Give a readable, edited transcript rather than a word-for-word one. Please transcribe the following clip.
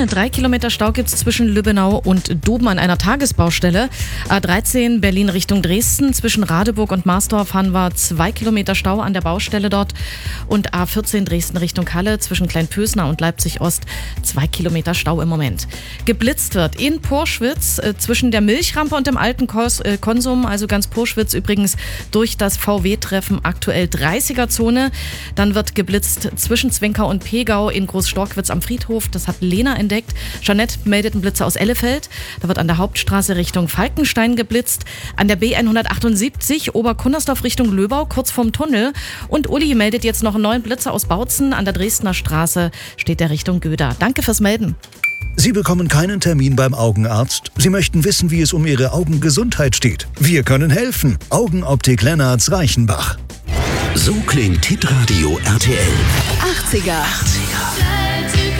3 Kilometer Stau gibt es zwischen Lübbenau und Doben an einer Tagesbaustelle. A13 Berlin Richtung Dresden. Zwischen Radeburg und Marsdorf haben wir 2 Kilometer Stau an der Baustelle dort. Und A14 Dresden Richtung Halle zwischen Kleinpösner und Leipzig Ost 2 Kilometer Stau im Moment. Geblitzt wird in Porschwitz zwischen der Milchrampe und dem alten Konsum, also ganz Porschwitz übrigens durch das VW-Treffen aktuell 30er-Zone. Dann wird geblitzt zwischen Zwinkau und Pegau in Großstorkwitz am Friedhof. Das hat Lena entdeckt. Jeanette meldet einen Blitzer aus Ellefeld. Da wird an der Hauptstraße Richtung Falkenstein geblitzt. An der B178 Oberkunnersdorf Richtung Löbau, kurz vorm Tunnel. Und Uli meldet jetzt noch einen neuen Blitzer aus Bautzen. An der Dresdner Straße steht der Richtung Göda. Danke fürs Melden. Sie bekommen keinen Termin beim Augenarzt? Sie möchten wissen, wie es um Ihre Augengesundheit steht? Wir können helfen. Augenoptik Lennarts Reichenbach. So klingt Hitradio RTL. 80er.